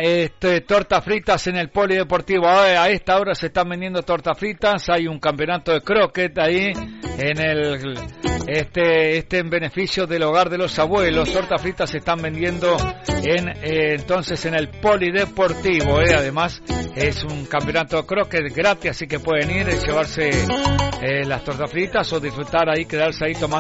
tortas fritas en el polideportivo. A esta hora se están vendiendo tortas fritas. Hay un campeonato de croquet ahí en el en beneficio del hogar de los abuelos. Tortas fritas se están vendiendo entonces en el polideportivo. Además es un campeonato de croquet gratis, así que pueden ir y llevarse las tortas fritas o disfrutar ahí, quedarse ahí tomando